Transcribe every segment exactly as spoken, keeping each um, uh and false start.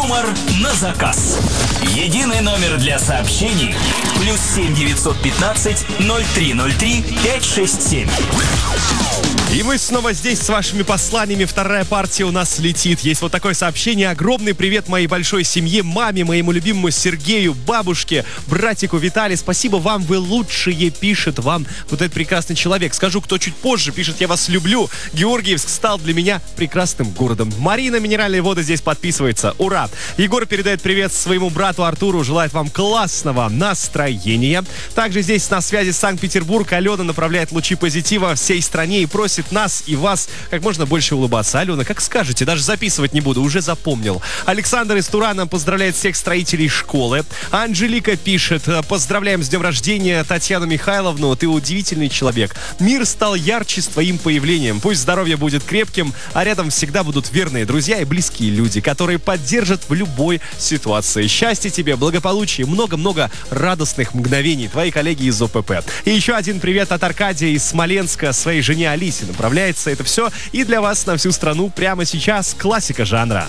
Юмор на заказ. Единый номер для сообщений. Плюс семь девятьсот пятнадцать ноль три ноль три пять шесть семь. И мы снова здесь с вашими посланиями. Вторая партия у нас летит. Есть вот такое сообщение. Огромный привет моей большой семье, маме, моему любимому Сергею, бабушке, братику Виталий. Спасибо вам, вы лучшие, пишет вам вот этот прекрасный человек. Скажу, кто чуть позже пишет: я вас люблю. Георгиевск стал для меня прекрасным городом. Марина, минеральные воды, здесь подписывается. Ура! Егор передает привет своему брату Артуру. Желает вам классного настроения. Также здесь на связи Санкт-Петербург. Алена направляет лучи позитива всей стране и просит нас и вас как можно больше улыбаться. Алена, как скажете, даже записывать не буду, уже запомнил. Александр из Турана поздравляет всех строителей школы. Анжелика пишет: поздравляем с днем рождения Татьяну Михайловну, ты удивительный человек. Мир стал ярче с твоим появлением. Пусть здоровье будет крепким, а рядом всегда будут верные друзья и близкие люди, которые поддержат в любой ситуации. Счастья тебе, благополучия, много-много радостных мгновений. Твои коллеги из ОПП. И еще один привет от Аркадия из Смоленска своей жене Алисе. Направляется это все и для вас на всю страну прямо сейчас. Классика жанра.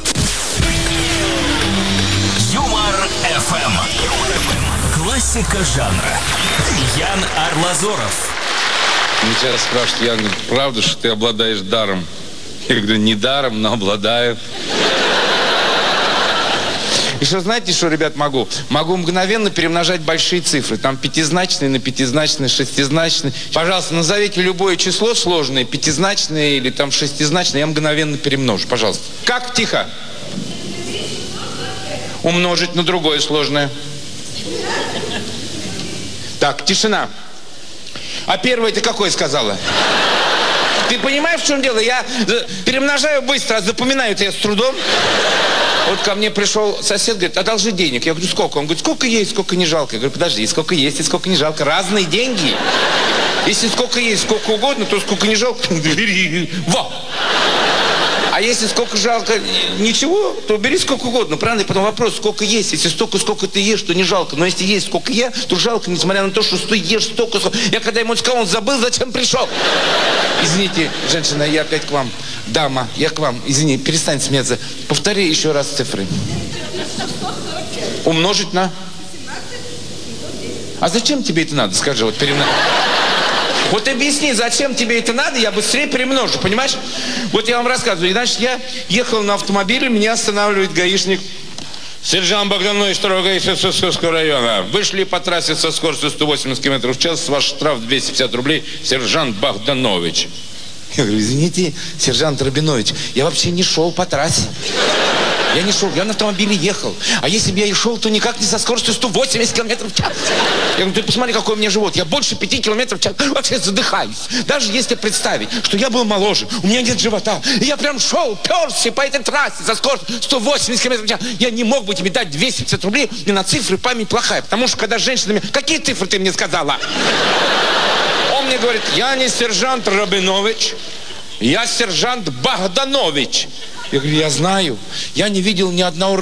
Юмор эф эм. Классика жанра. Ян Арлазоров. Меня сейчас спрашивают: Ян, говорит, правда, что ты обладаешь даром? Я говорю: не даром, но обладаю. И что, знаете, что, ребят, могу? Могу мгновенно перемножать большие цифры. Там пятизначные на пятизначные, шестизначные. Пожалуйста, назовите любое число сложное, пятизначное или там шестизначное, я мгновенно перемножу. Пожалуйста. Как? Тихо. Умножить на другое сложное. Так, тишина. А первое ты какое сказала? Ты понимаешь, в чем дело? Я перемножаю быстро, а запоминаю-то я с трудом. Вот ко мне пришел сосед, говорит: одолжи денег. Я говорю: сколько? Он говорит: сколько есть, сколько не жалко. Я говорю: подожди, сколько есть и сколько не жалко. Разные деньги. Если сколько есть, сколько угодно, то сколько не жалко, бери. Во! А если сколько жалко ничего, то бери сколько угодно. Правильно? И потом вопрос: сколько есть? Если столько, сколько ты ешь, то не жалко. Но если есть сколько я, то жалко, несмотря на то, что ты ешь столько, сколько... Я когда ему сказал, он забыл, зачем пришел. Извините, женщина, я опять к вам. Дама, я к вам. Извини, перестань смеяться. Повтори еще раз цифры. Умножить на... А зачем тебе это надо? Скажи, вот перемно... Вот объясни, зачем тебе это надо, я быстрее перемножу, понимаешь? Вот я вам рассказываю. Значит, я ехал на автомобиле, меня останавливает гаишник. Сержант Богданович, второго гаишника Сосковского района. Вышли по трассе со скоростью сто восемьдесят километров в час, ваш штраф двести пятьдесят рублей, сержант Богданович. Я говорю: извините, сержант Рабинович, я вообще не шел по трассе. Я не шел, я на автомобиле ехал. А если бы я и шел, то никак не со скоростью сто восемьдесят километров в час. Я говорю: ты посмотри, какой у меня живот. Я больше пяти километров в час вообще задыхаюсь. Даже если представить, что я был моложе, у меня нет живота, и я прям шел, перся по этой трассе со скоростью сто восемьдесят километров в час, я не мог бы тебе дать двести пятьдесят рублей, мне на цифры память плохая. Потому что когда с женщинами... Какие цифры ты мне сказала? Он мне говорит: я не сержант Рабинович, я сержант Богданович. Я говорю: я знаю, я не видел ни одного